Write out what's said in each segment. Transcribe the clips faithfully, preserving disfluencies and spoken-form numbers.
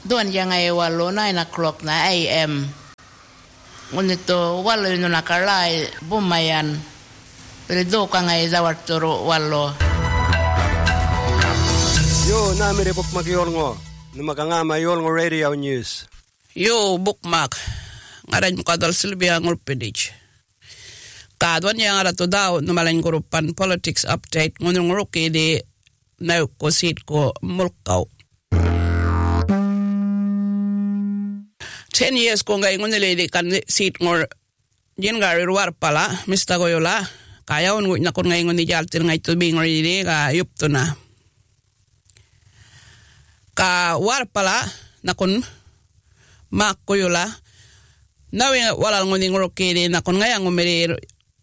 Doon yang ay walo nine o'clock na A M. Ngunito walo yun nakalay bumayan. Pero do ka ngay zawat turo walo. Yo, namire bukmak yolngo. Numakangama yolngo radio news. Yo, bukmak. Ngaran mo kadal Silvia Ngulpidich. Kadwan yang ara to daw numalang grupan politics update ngunung ruki di nauk ko sit ko mulkaw. Ten years ko ngay ngunili di kan sit ngor yin gari ruwar pala, Mister Goyola, kaya ungut na kun ngay nguni jaltir ngay tubing ridi ka yup to na. Ka war pala na kun mak Goyola, nawing wala nguni nguruki di na kun ngay ang umiri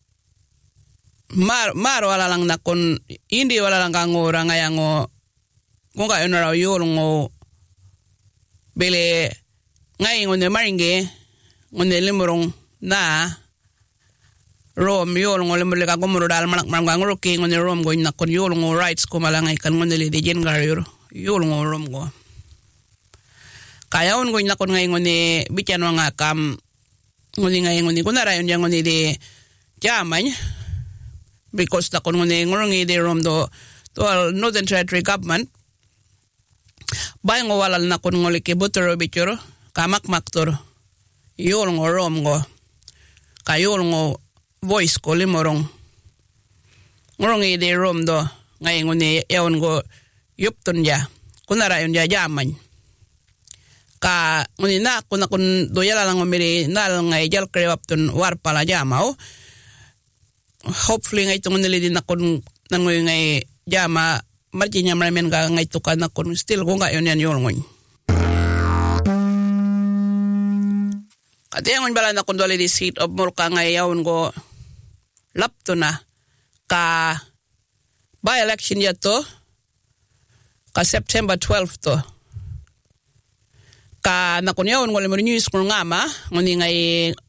mar mar wala lang na kun hindi wala lang kang ura ngay ang kung kayo na raw yun ngo bili ngay ngunde maringe ngunde limurong na rom yol ngol limurle ka gumuro dal manak marang ruki ngunde rom go na kon yol ngo rights ko malangay kan ngunde li dijen garyur yol ngo rom go kaya on go na kon ngay ngunde bican nga kam ngunde ngay ngunde kunara yon yang ngunde di jamany because ta kon ngunde ngurungi di rom do to Northern Territory government bay ngo walal na kon ngoli ke butero bichoro kamak maktor yol ngo rom ngo kayol ngo voice ko limorong ngorong ide rom do ngay ngone yaon go yupton ja kunara yon ja jaman ka ngoni na kun kun do yala lang miri nal ngay jal krewapton war pala jamao hopefully ngay tungon nili din akon nangoy ngay jama marjinya maramen ga ngay tukan akon still ko nga yon yan yol ngoy. Kati ang bala na kundali di seat of Murka ngayon ko lapto na ka by election yato ka September twelfth to ka nakunyaon ko limon news ko nga ma nguni ngay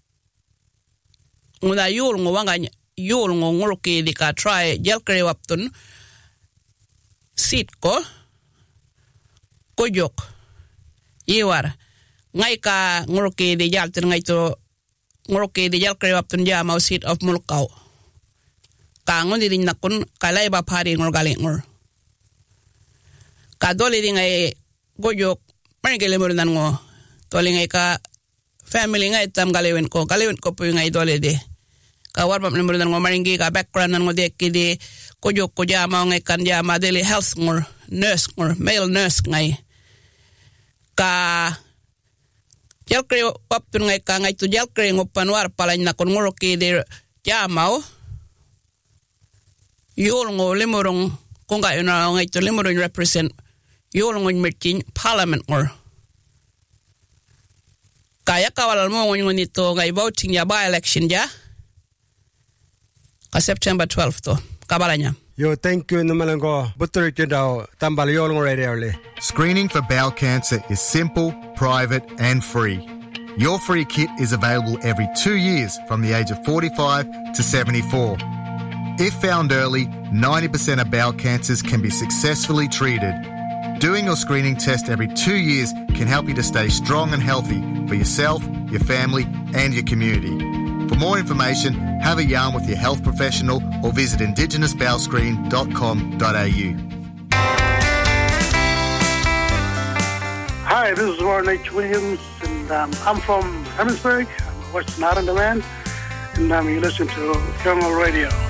nguna yul ngo wanga yul ngo nguruki di ka try jel kare wapton seat ko kojok iwar ngay ka nguruki di jaltin ngay to nguruki di jal krewaptun jama seat of mulkaw ka ngondi din nakun kalay ba pari ngor galing ngor ka doli di ngay gojok marigele mo nan ngo doli ngay ka family ngay tam galewin ko galewin ko po ngay doli di ka warpap mo nan ngo maringi ka background nan ngo deki di gojok ko jama ngay kan jama deli health ngor nurse ngor male nurse ngay ka jal kre waptun ngay ka ngay tu jal kre ngopan war palay na kon nguruki de jamao yol ngo limurong kung kayo na ngay tu limurong represent yol ngo merchin parliament ngor kaya kawalal mo ngo nito ngay voting ya by election ja ka September twelfth to kabalanya. Yo, thank you numalango butur daw tambal yol ngo radio le. Screening for bowel cancer is simple, private and free. Your free kit is available every two years from the age of forty-five to seventy-four. If found early, ninety percent of bowel cancers can be successfully treated. Doing your screening test every two years can help you to stay strong and healthy for yourself, your family and your community. For more information, have a yarn with your health professional or visit indigenous bowel screen dot com dot a u. Hi, this is Warren H. Williams, and um, I'm from Emmitsburg. I'm a Western Islander man, and um, you listen to Young Radio.